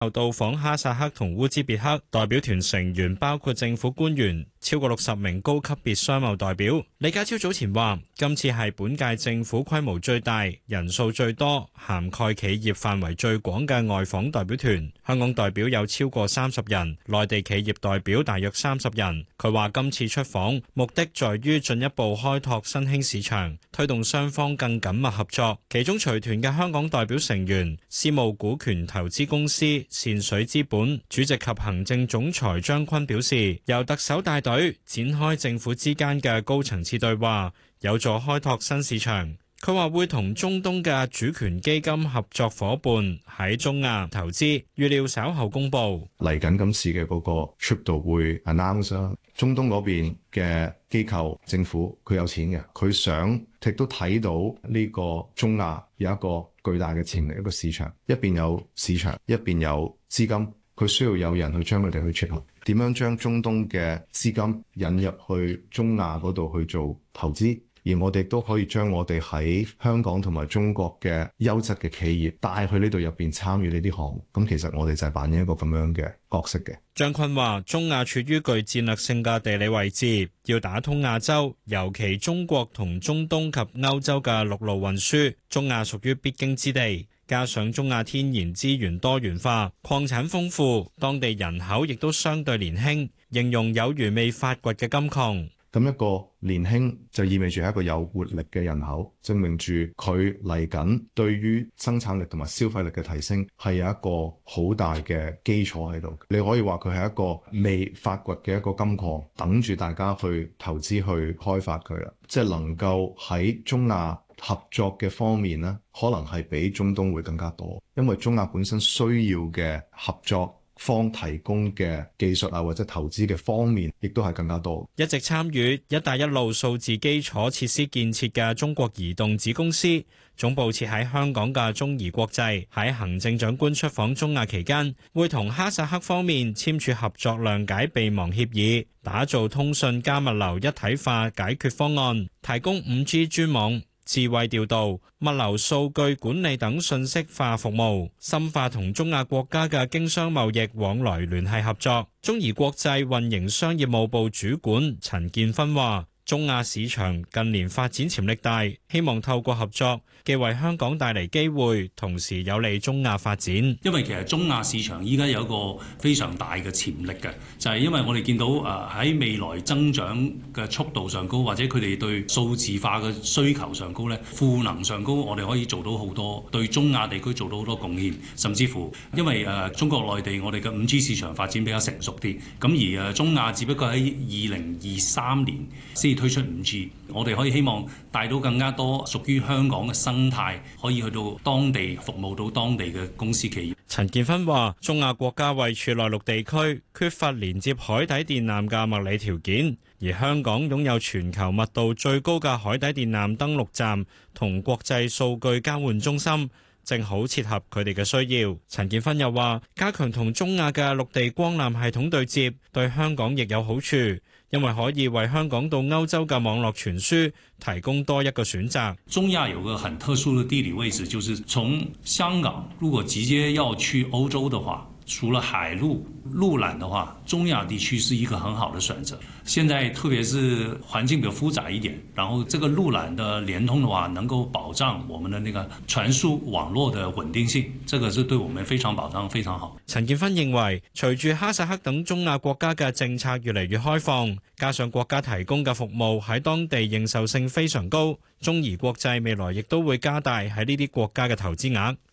到訪哈薩克同烏茲別克，代表團成員包括政府官員，超過60名高級別商貿代表。李家超早前話，今次係本屆政府規模最大、人數最多、涵蓋企業範圍最廣嘅外訪代表團。香港代表有超過30人，內地企業代表大約30人。佢話今次出訪目的在於進一步開拓新興市場，推動雙方更緊密合作。其中隨團嘅香港代表成員，私募股權投資公司善水資本主席及行政總裁張坤表示，由特首帶隊展開政府之間嘅高層次對話，有助開拓新市場。佢話會同中東嘅主權基金合作夥伴喺中亞投資，預料稍後公佈。 嚟緊今次嘅嗰個 trip 度會 announce 啦，中東嗰邊嘅機構政府佢有錢嘅，佢想亦都睇到呢個中亞有一個巨大嘅潛力，一個市場，一邊有市場，一邊有資金，佢需要有人去將佢哋去撮合，點樣將中東嘅資金引入去中亞嗰度去做投資。而我哋都可以將我哋喺香港同埋中國嘅優質嘅企業帶去呢度入邊參與呢啲項目，咁其實我哋就係扮演一個咁樣嘅角色嘅。 張坤話：中亞處於具戰略性嘅地理位置，要打通亞洲，尤其中國同中東及歐洲嘅陸路運輸，中亞屬於必經之地。加上中亞天然資源多元化，礦產豐富，當地人口亦都相對年輕，形容有如未發掘嘅金礦。 咁一個年輕就意味住係一個有活力嘅人口，證明住佢嚟緊對於生產力同埋消費力嘅提升係有一個好大嘅基礎喺度。你可以話佢係一個未發掘嘅一個金礦，等住大家去投資去開發佢啦。即係能夠喺中亞合作嘅方面呢，可能係比中東會更加多，因為中亞本身需要嘅合作方提供嘅技術啊，或者投資嘅方面，亦都係更加多。 一直參與一帶一路數字基礎設施建設嘅中國移動子公司，總部設喺香港嘅中移國際，喺行政長官出訪中亞期間，會同哈薩克方面簽署合作諒解備忘協議，打造通訊加物流一體化解決方案，提供 5G 專網、智慧調度、物流數據管理等信息化服務，深化同中亞國家嘅經商貿易往來聯繫合作。中移國際運營商業務部主管陳建芬話：中亞市場近年發展潛力大，希望透過合作，既為香港帶嚟機會，同時有利中亞發展。 因為其實中亞市場依家有一個非常大嘅潛力嘅，就係因為我哋見到喺未來增長嘅速度上高，或者佢哋對數字化嘅需求上高咧，賦能上高，我哋可以做到好多，對中亞地區做到好多貢獻，甚至乎因為中國內地我哋嘅 5G 市場發展比較成熟啲，咁而中亞只不過喺2023年先推出 5G， 我哋可以希望帶到更加多屬於香港嘅生態，可以去到當地服務到當地嘅公司企業。 陳建芬話：中亞國家位處內陸地區，缺乏連接海底電纜嘅物理條件，而香港擁有全球密度最高嘅海底電纜登陸站同國際數據交換中心，正好切合佢哋嘅需要。陳建芬又話：加強同中亞嘅陸地光纜系統對接，對香港亦有好處，因為可以為香港到歐洲嘅網絡傳輸提供多一個選擇。 中亞有個很特殊的地理位置，就是從香港如果直接要去歐洲的話，除了海路陸纜的話，中亞地區是一個很好的選擇。現在特別是環境比較複雜一點，然後這個陸纜的連通的話，能夠保障我們的那個傳輸網絡的穩定性，這個是對我們非常保障，非常好。 陳建芬認為，隨住哈薩克等中亞國家嘅政策越嚟越開放，加上國家提供嘅服務喺當地認受性非常高，中移國際未來亦都會加大喺呢啲國家嘅投資額。